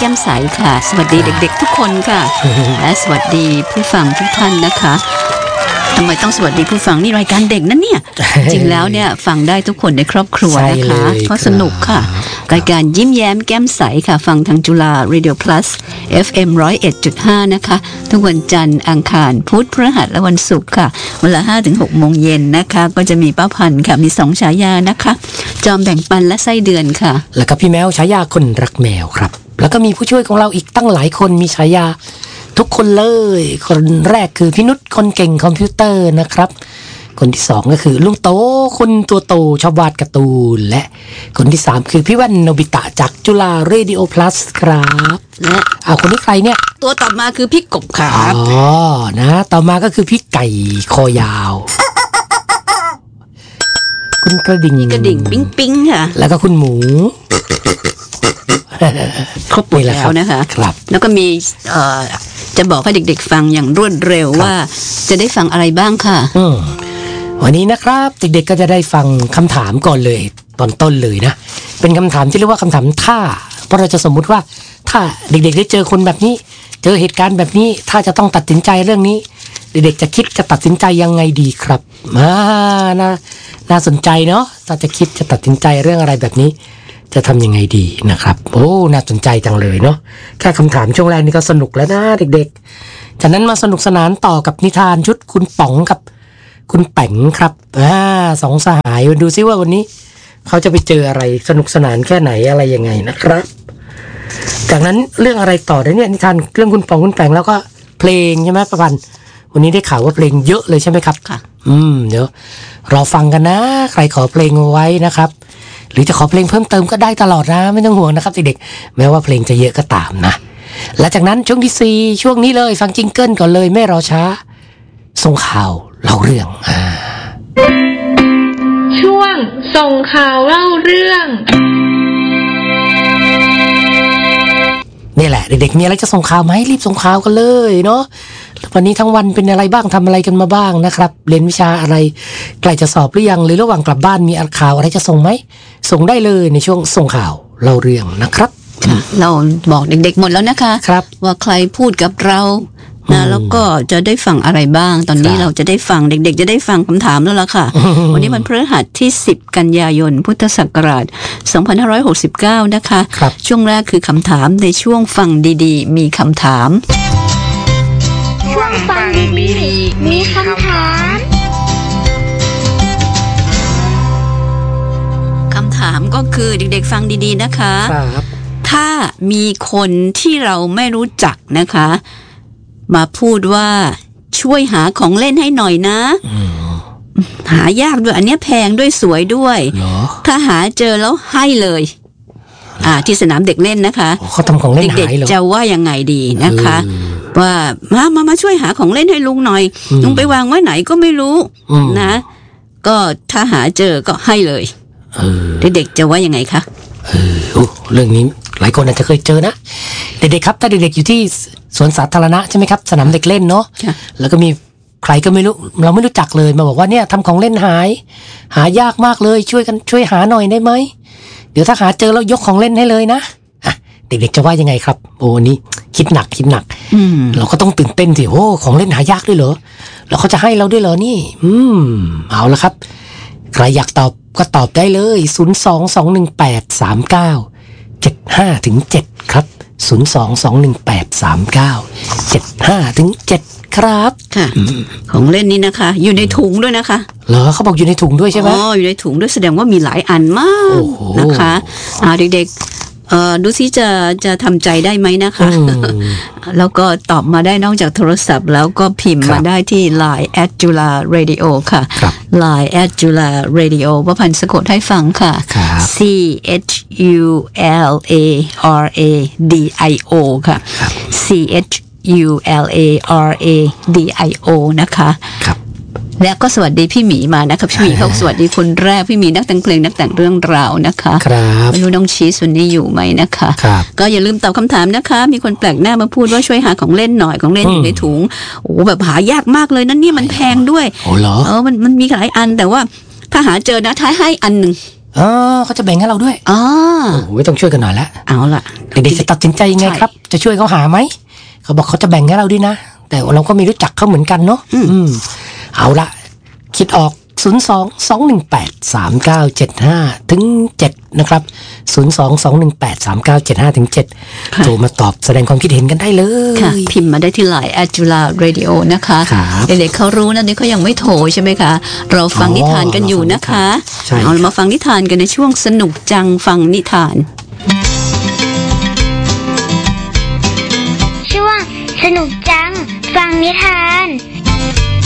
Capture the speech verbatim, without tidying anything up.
ก้มใสค่ะสวัสดีเด็กๆทุกคนค่ะและสวัสดีผู้ฟังทุกท่านนะคะทำไมต้องสวัสดีผู้ฟังนี่รายการเด็กนั่นเนี่ยจริงแล้วเนี่ยฟังได้ทุกคนในครอบครัวนะคะเพราะสนุกค่ะรายการยิ้มแย้มแก้มใสค่ะฟังทางจุฬา Radio Plus เอฟ เอ็ม หนึ่งศูนย์เอ็ดจุดห้า นะคะทุกวันจันทร์อังคารพุธพฤหัสและวันศุกร์ค่ะเวลา ห้าถึงหก โมงเย็นนะคะก็จะมีป้าพันธ์ค่ะมีสองฉายานะคะจอมแบ่งปันและไส้เดือนค่ะแล้วก็พี่แมวฉายาคนรักแมวครับแล้วก็มีผู้ช่วยของเราอีกตั้งหลายคนมีฉายาทุกคนเลยคนแรกคือพี่นุชคนเก่งคอมพิวเตอร์นะครับคนที่สองก็คือลุงโตคนตัวโตชอบวาดการ์ตูนและคนที่สามคือพี่แว่นโนบิตะจากจุฬาเรดิโอพลัสครับและเอาคนนี้ใครเนี่ยตัวต่อมาคือพี่กบครับอ๋อนะต่อมาก็คือพี่ไก่คอยาวคุณกระดิ่งกระดิ่งปิ๊งปิ๊งค่ะแล้วก็คุณหมูครบหมดแล้วนะคะครับแล้วก็มีเอ่อจะบอกให้เด็กๆฟังอย่างรวดเร็วว่าจะได้ฟังอะไรบ้างค่ะวันนี้นะครับเด็กๆก็จะได้ฟังคำถามก่อนเลยตอนต้นเลยนะเป็นคำถามที่เรียกว่าคำถามถ้าเพราะเราจะสมมุติว่าถ้าเด็กๆได้เจอคนแบบนี้เจอเหตุการณ์แบบนี้ถ้าจะต้องตัดสินใจเรื่องนี้เด็กๆจะคิดจะตัดสินใจยังไงดีครับอ่าน่าน่าสนใจเนาะถ้าจะคิดจะตัดสินใจเรื่องอะไรแบบนี้จะทำยังไงดีนะครับโอ้น่าสนใจจังเลยเนาะแค่คำถามช่วงแรกนี่ก็สนุกแล้วนะเด็กๆจากนั้นมาสนุกสนานต่อกับนิทานชุดคุณป๋องกับคุณแป๋งครับอ่าสองสหายดูซิว่าวันนี้เขาจะไปเจออะไรสนุกสนานแค่ไหนอะไรยังไงนะครับจากนั้นเรื่องอะไรต่อเนี่ยนิทานเรื่องคุณป๋องคุณแป๋งแล้วก็เพลงใช่ไหมประพันธ์วันนี้ได้ข่าวว่าเพลงเยอะเลยใช่ไหมครับค่ะอืมเดี๋ยวรอฟังกันนะใครขอเพลงเอาไว้นะครับหรือจะขอเพลงเพิ่มเติมก็ได้ตลอดนะไม่ต้องห่วงนะครับเด็กๆแม้ว่าเพลงจะเยอะก็ตามนะและจากนั้นช่วงที่สี่ช่วงนี้เลยฟังจิงเกิลก่อนเลยไม่รอช้าส่งข่าวเล่าเรื่องอ่าช่วงส่งข่าวเล่าเรื่องนี่แหละเด็กๆมีอะไรจะส่งข่าวไหมรีบส่งข่าวกันเลยเนาะวันนี้ทั้งวันเป็นอะไรบ้างทำอะไรกันมาบ้างนะครับเรียนวิชาอะไรใกล้จะสอบหรือยังหรือระหว่างกลับบ้านมีข่าวอะไรจะส่งไหมส่งได้เลยในช่วงส่งข่าวเล่าเรื่องนะครับเราบอกเด็กๆหมดแล้วนะคะครับว่าใครพูดกับเรานะแล้วก็จะได้ฟังอะไรบ้างตอนนี้เราจะได้ฟังเด็กๆจะได้ฟังคำถามแล้วล่ะค่ะวันนี้มันพฤหัสที่สิบกันยายนพุทธศักราชสองพันห้าร้อยหกสิบเก้านะคะช่วงแรกคือคำถามในช่วงฟังดีๆมีคำถามช่วงฟังดีๆมีคำถามคำถามก็คือเด็กๆฟังดีๆนะคะถ้ามีคนที่เราไม่รู้จักนะคะมาพูดว่าช่วยหาของเล่นให้หน่อยนะหายากด้วยอันนี้แพงด้วยสวยด้วยถ้าหาเจอแล้วให้เลยอ่าที่สนามเด็กเล่นนะคะเขาทำของเล่นหายเหรอเด็กๆจะว่ายังไงดีนะคะว่ามามามาช่วยหาของเล่นให้ลุงหน่อยลุงไปวางไว้ไหนก็ไม่รู้นะก็ถ้าหาเจอก็ให้เลยเด็กๆจะว่ายังไงคะเออโอ้เรื่องนี้หลายคนอาจจะเคยเจอนะเด็กๆครับถ้าเด็กๆอยู่ที่สวนสาธารณะใช่ไหมครับสนามเด็กเล่นเนาะแล้วก็มีใครก็ไม่รู้เราไม่รู้จักเลยมาบอกว่าเนี่ยทำของเล่นหายหายากมากเลยช่วยกันช่วยหาหน่อยได้ไหมเดี๋ยวถ้าหาเจอแล้วยกของเล่นให้เลยนะอ่ะเด็กๆจะว่ายังไงครับโอ้นี่คิดหนักคิดหนักเราก็ต้องตื่นเต้นสิโอ้ของเล่นหายากด้วยเหรอแล้วเขาจะให้เราด้วยเหรอนี่อืมเอาละครับใครอยากตอบก็ตอบได้เลยศูนย์ สอง สอง หนึ่ง แปด สาม เก้า เจ็ด ห้า ถึง เจ็ดครับศูนย์ สอง สอง หนึ่ง แปด สาม เก้า เจ็ด ห้า ถึง เจ็ดครับค่ะของเล่นนี้นะคะอยู่ในถุงด้วยนะคะเหรอเขาบอกอยู่ในถุงด้วยใช่ไหมอ๋ออยู่ในถุงด้วยแสดงว่ามีหลายอันมากนะคะอ่าเด็กๆเอ่อดูซิจะจะทำใจได้ไหมนะคะแล้วก็ตอบมาได้นอกจากโทรศัพท์แล้วก็พิมพ์มาได้ที่ ไลน์ แอท จุฬา เรดิโอ ค่ะ ไลน์ แอท จุฬา เรดิโอ ว่าพันสะกดให้ฟังค่ะ C H U L A R A D I O ค่ะ C H U L A R A D I O นะคะและก็สวัสดีพี่หมีมานะครับพี่หมีเขาสวัสดีคนแรกพี่หมีนักแต่งเพลงนักแต่งเรื่องราวนะคะไม่รู้น้องชีส่วนนี้อยู่ไหมนะคะก็อย่าลืมตอบคำถามนะคะมีคนแปลกหน้ามาพูดว่าช่วยหาของเล่นหน่อยของเล่นอยู่ในถุงโอ้แบบหายากมากเลยนั่นนี่มันแพงด้วยโอ้เหรอเออมันมันมีหลายอันแต่ว่าถ้าหาเจอนะท้ายให้อันหนึ่งอ๋อเขาจะแบ่งให้เราด้วยอ๋อโอ้โหต้องช่วยกันหน่อยละเอาล่ะเด็กๆจะตัดสินใจยังไงครับจะช่วยเขาหาไหมเขาบอกเขาจะแบ่งให้เราด้วยนะแต่เราก็ไม่รู้จักเขาเหมือนกันเนาะอืมเอาละคิดออกศูนย์ สอง สอง หนึ่ง แปด สาม เก้า เจ็ด ห้า ถึง เจ็ดนะครับศูนย์ สอง สอง หนึ่ง แปด สาม เก้า เจ็ด ห้า ถึง เจ็ดโทรมาตอบแสดงความคิดเห็นกันได้เลยค่ะพิมพ์มาได้ที่ไลน์ แอท จุฬา เรดิโอ นะคะเด็กๆเขารู้นะนี่เขายังไม่โทรใช่ไหมคะเราฟังนิทานกันอยู่นะคะเอามาฟังนิทานกันในช่วงสนุกจังฟังนิทานช่วงสนุกจังฟังนิทาน